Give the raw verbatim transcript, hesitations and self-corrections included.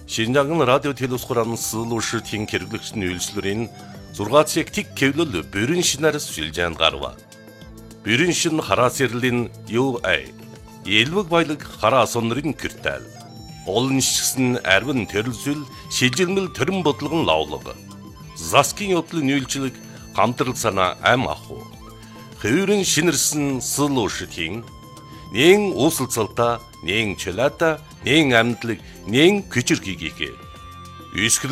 Шинжаан радио телевизхуран сылууши тин хэрэглэгчний үйлчлэрийн зургаан цаг тэг кевлэл бүрэн шинээр сүлжээнд гарва. Бүрэн шин хараас ярлийн ю эй элвэг баялаг хараа сонрын киртэл. Олон шигсэн арвин төрөлсөл шилжилмэл төрөн бодлогон лавлага. Заскин явдлын үйлчлэг хамтрал санаа ам аху. Хэврэн шинэрсэн сылууши тин нэн уусалцалта, нэн чөлөөта, нэн амьдлаг, нэн күчрхийгээ.